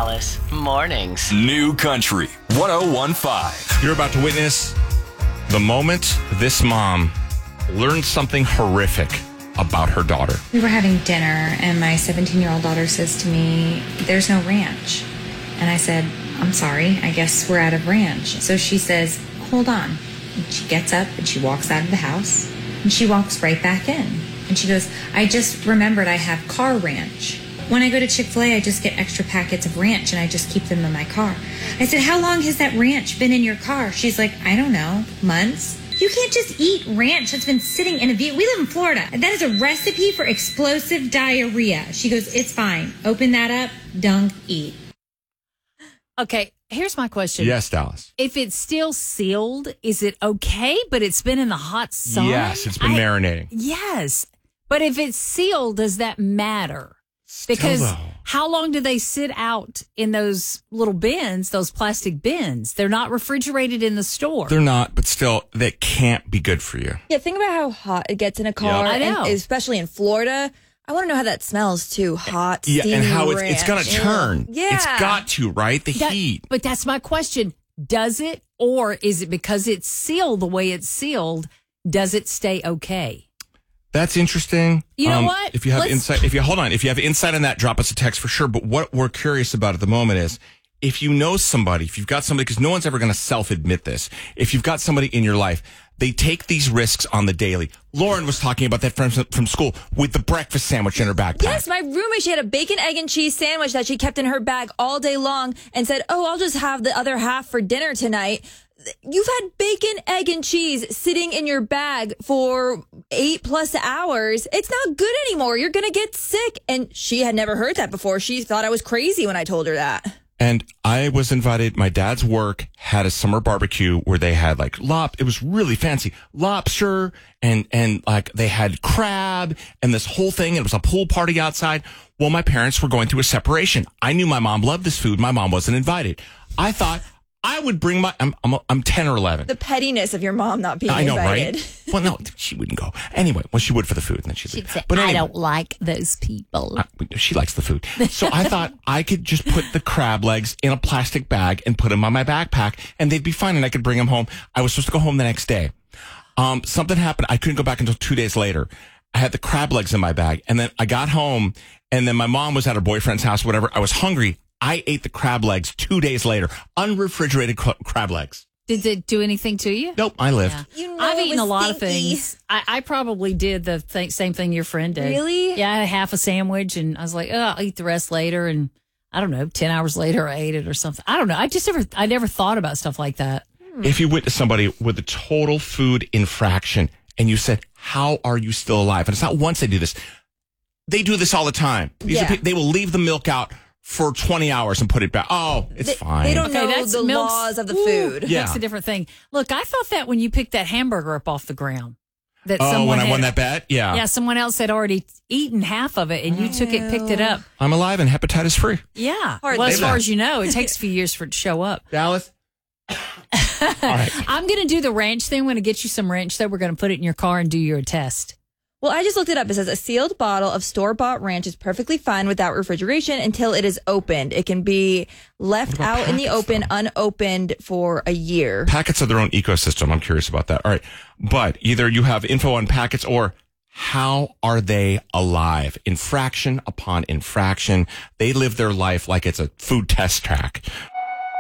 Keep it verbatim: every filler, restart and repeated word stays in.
Dallas Mornings. New Country one oh one point five. You're about to witness the moment this mom learned something horrific about her daughter. We were having dinner, and my seventeen-year-old daughter says to me, "There's no ranch." And I said, "I'm sorry, I guess we're out of ranch." So she says, "Hold on." And she gets up and she walks out of the house, and she walks right back in. And she goes, "I just remembered I have car ranch. When I go to Chick-fil-A, I just get extra packets of ranch, and I just keep them in my car." I said, "How long has that ranch been in your car?" She's like, "I don't know, months." You can't just eat ranch that's been sitting in a vehicle. We live in Florida. That is a recipe for explosive diarrhea. She goes, "It's fine. Open that up, dunk, eat." Okay, here's my question. Yes, Dallas. If it's still sealed, is it okay, but it's been in the hot sun? Yes, it's been I, marinating. Yes. But if it's sealed, does that matter? Because Still, though. how long do they sit out in those little bins, those plastic bins? They're not refrigerated in the store. They're not, but still, that can't be good for you. Yeah, think about how hot it gets in a car, Yep. I know. and especially in Florida. I want to know how that smells too. Hot, Yeah, steamy and how it's, ranch. it's going to turn. Yeah. It's got to, right? The That- heat. But that's my question. Does it, or is it because it's sealed the way it's sealed, does it stay okay? That's interesting. You know what? If you have Let's- insight, if you hold on, if you have insight on that, drop us a text for sure. But what we're curious about at the moment is if you know somebody, if you've got somebody, because no one's ever going to self-admit this. If you've got somebody in your life, they take these risks on the daily. Lauren was talking about that from from school with the breakfast sandwich in her backpack. Yes, my roommate, she had a bacon, egg, and cheese sandwich that she kept in her bag all day long and said, "Oh, I'll just have the other half for dinner tonight." You've had bacon, egg, and cheese sitting in your bag for eight plus hours. It's not good anymore. You're going to get sick. And she had never heard that before. She thought I was crazy when I told her that. And I was invited. My dad's work had a summer barbecue where they had like lob. It was really fancy lobster and and like they had crab and this whole thing. It was a pool party outside. Well, my parents were going through a separation. I knew my mom loved this food. My mom wasn't invited. I thought I would bring my. I'm I'm, I'm ten or eleven. The pettiness of your mom not being I know, invited. right? Well, no, she wouldn't go. Anyway, well, she would for the food, and then she'd, She'd leave. say, But I anyway, don't like those people. I- she likes the food. So I thought I could just put the crab legs in a plastic bag and put them on my backpack, and they'd be fine, and I could bring them home. I was supposed to go home the next day. Um, something happened. I couldn't go back until two days later. I had the crab legs in my bag, and then I got home, and then my mom was at her boyfriend's house, whatever. I was hungry. I ate the crab legs two days later, unrefrigerated cr- crab legs. Did it do anything to you? Nope, I lived. Yeah. You know I've it eaten a was lot of stinky. things. I, I probably did the th- same thing your friend did. Really? Yeah, I had half a sandwich, and I was like, oh, I'll eat the rest later. And I don't know, ten hours later, I ate it or something. I don't know. I just never, I never thought about stuff like that. If you witness somebody with a total food infraction and you said, how are you still alive? And it's not once they do this. They do this all the time. These Yeah. are, pe- they will leave the milk out for twenty hours and put it back. Oh, it's They- fine. they don't Okay, know that's the milk's- laws of the Ooh, food. Yeah. That's a different thing. Look, I thought that when you picked that hamburger up off the ground. That oh, someone when I had, won that bet? Yeah. Yeah, someone else had already eaten half of it, and you took it, picked it up. I'm alive and hepatitis free. Yeah. Hardly Well, as far that. as you know, it takes a few years for it to show up. Dallas? All right. I'm going to do the ranch thing. I'm going to get you some ranch, though. We're going to put it in your car and do your test. Well, I just looked it up. It says a sealed bottle of store-bought ranch is perfectly fine without refrigeration until it is opened. It can be left What about out in the packets, open, though? unopened for a year. Packets are their own ecosystem. I'm curious about that. All right. But either you have info on packets or how are they alive? Infraction upon infraction. They live their life like it's a food test track.